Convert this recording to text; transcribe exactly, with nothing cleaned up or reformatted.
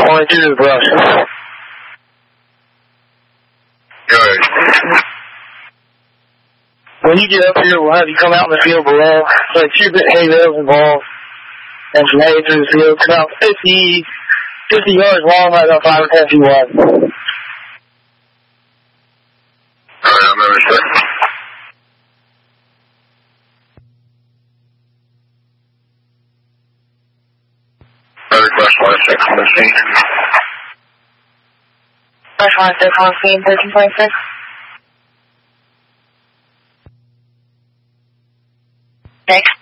Only through the brush. Good. When you get up here, we'll have you come out in the field below. Like two bit hay bales involved. And some hay through the field. It's about fifty, fifty yards long, like about five or ten feet wide. Alright, I'm over there. Another brush one six on the scene. Brush one six on the scene, thirteen twenty-six. Next.